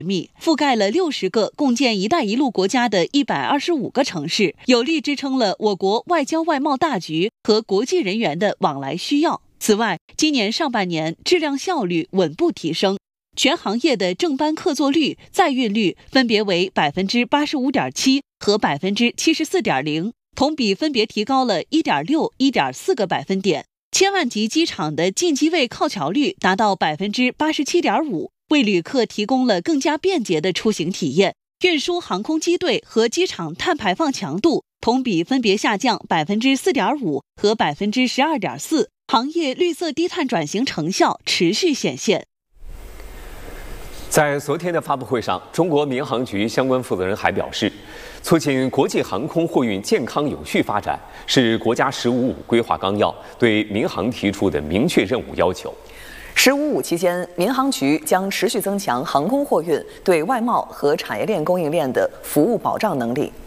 密，覆盖了60个共建“一带一路”国家的125个城市，有力支撑了我国外交外贸大局和国际人员的往来需要。此外，今年上半年质量效率稳步提升，全行业的正班客座率、载运率分别为85.7%和74.0%，同比分别提高了1.6、1.4个百分点。千万级机场的进机位靠桥率达到87.5%，为旅客提供了更加便捷的出行体验。运输航空机队和机场碳排放强度同比分别下降4.5%和12.4%，行业绿色低碳转型成效持续显现。 在昨天的发布会上，中国民航局相关负责人还表示，促进国际航空货运健康有序发展是国家“十五五”规划纲要对民航提出的明确任务要求。 “15+5”期间，民航局将持续增强航空货运对外贸和产业链供应链的服务保障能力。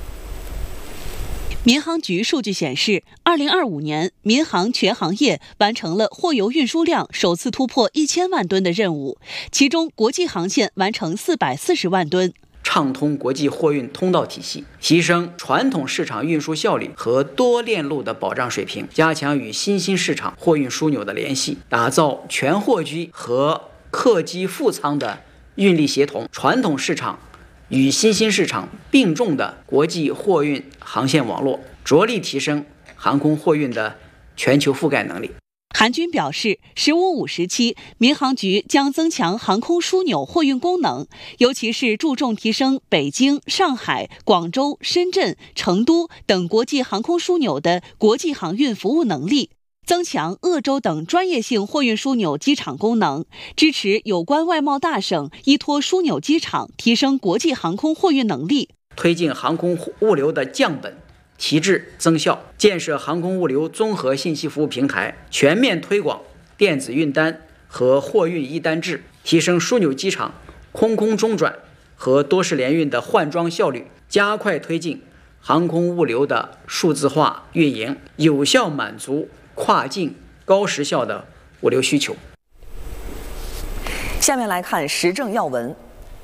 民航局数据显示，2025年民航全行业完成了货邮运输量首次突破1000万吨的任务，其中国际航线完成440万吨。 畅通国际货运通道体系，提升传统市场运输效率和多链路的保障水平，加强与新兴市场货运枢纽的联系，打造全货机和客机副舱的运力协同，传统市场与新兴市场并重的国际货运航线网络，着力提升航空货运的全球覆盖能力。 韩军表示，“15+5”时期，民航局将增强航空枢纽货运功能，尤其是注重提升北京、上海、广州、深圳、成都等国际航空枢纽的国际航运服务能力，增强鄂州等专业性货运枢纽机场功能，支持有关外贸大省依托枢纽机场提升国际航空货运能力， 推进航空物流的降本提质增效，建设航空物流综合信息服务平台，全面推广电子运单和货运一单制，提升枢纽机场空空中转和多式联运的换装效率，加快推进航空物流的数字化运营，有效满足跨境高时效的物流需求。 下面来看时政要闻。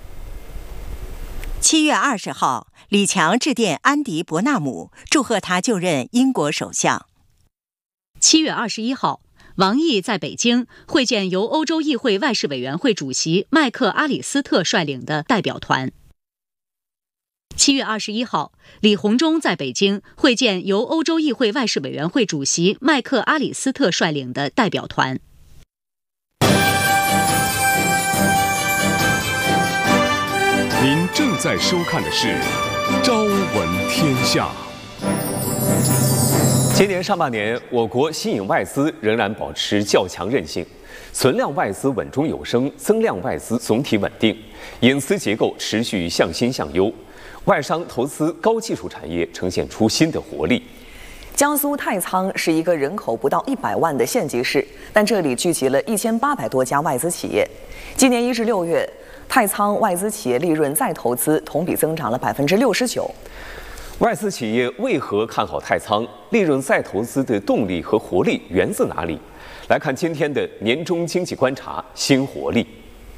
7月20号，李强致电安迪·伯纳姆，祝贺他就任英国首相。 7月21号，王毅在北京会见由欧洲议会外事委员会主席麦克阿里斯特率领的代表团。7月21号，李鸿忠在北京会见由欧洲议会外事委员会主席麦克阿里斯特率领的代表团。 您正在收看的是《朝闻天下》。 今年上半年，我国吸引外资仍然保持较强韧性，存量外资稳中有升，增量外资总体稳定，引资结构持续向新向优，外商投资高技术产业呈现出新的活力。 江苏太仓是一个人口不到100万的县级市，但这里聚集了1800多家外资企业。今年1至6月，太仓外资企业利润再投资同比增长了69%。 外资企业为何看好太仓？利润再投资的动力和活力源自哪里？来看今天的年终经济观察新活力。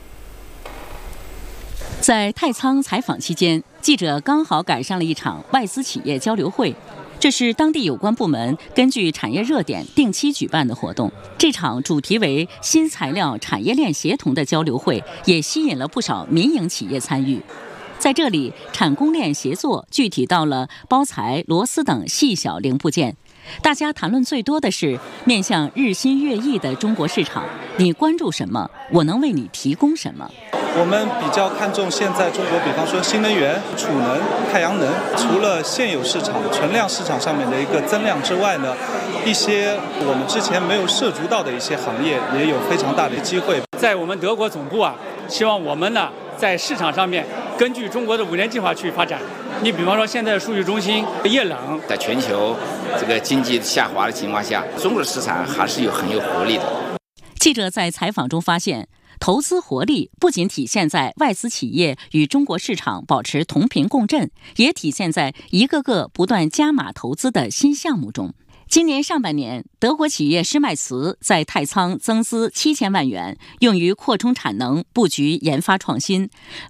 在太仓采访期间，记者刚好赶上了一场外资企业交流会。这是当地有关部门根据产业热点定期举办的活动。这场主题为新材料产业链协同的交流会，也吸引了不少民营企业参与。在这里，产供链协作具体到了包材、螺丝等细小零部件。大家谈论最多的是面向日新月异的中国市场，你关注什么？我能为你提供什么？ 我们比较看重现在中国，比方说新能源、储能、太阳能，除了现有市场、存量市场上面的一个增量之外呢，一些我们之前没有涉足到的一些行业也有非常大的机会。 在我们德国总部希望我们呢在市场上面根据中国的5年计划去发展。你比方说现在的数据中心液冷， 在全球这个经济下滑的情况下，中国的市场还是很有活力的。 记者在采访中发现，投资活力不仅体现在外资企业与中国市场保持同频共振，也体现在一个个不断加码投资的新项目中。 今年上半年，德国企业施迈茨在太仓增资7000万元，用于扩充产能、布局研发创新。